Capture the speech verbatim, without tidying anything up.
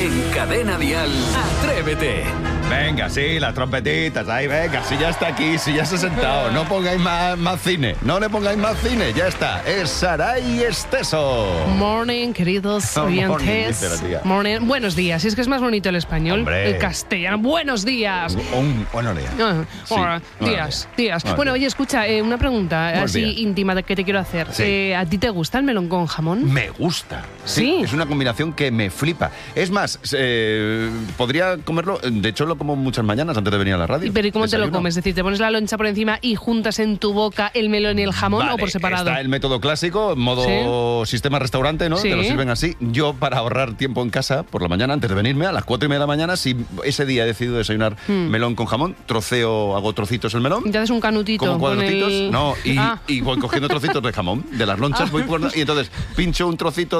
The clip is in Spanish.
En Cadena Dial, Atrévete. Venga, sí, las trompetitas, ahí, venga, si ya está aquí, si ya se ha sentado, no pongáis más, más cine, no le pongáis más cine, ya está, es Saray Esteso. Morning, queridos oyentes. Morning, dice la tía. Morning. Buenos días, es que es más bonito el español, Hombre. el castellano. Buenos días. Un buenos días. Ah, Sí, hola, buenos días, días. días. Buenos Bueno, días. oye, escucha, eh, una pregunta Buenos así días. íntima que te quiero hacer. Sí. Eh, ¿A ti te gusta el melón con jamón? Me gusta. Sí. Es una combinación que me flipa. Es más, eh, podría comerlo, de hecho lo como muchas mañanas antes de venir a la radio. Pero ¿y cómo te lo Desayuno. comes? Es decir, ¿te pones la loncha por encima y juntas en tu boca el melón y el jamón Vale, o por separado? Está el método clásico, modo sistema restaurante, ¿no? Sí. Te lo sirven así. Yo, para ahorrar tiempo en casa, por la mañana, antes de venirme, a las cuatro y media de la mañana, si ese día he decidido desayunar melón con jamón, troceo, hago trocitos el melón. ¿Te haces un canutito? Como con cuadrocitos, el- no, y, Ah. y voy cogiendo trocitos de jamón, de las lonchas, voy por, y entonces pincho un trocito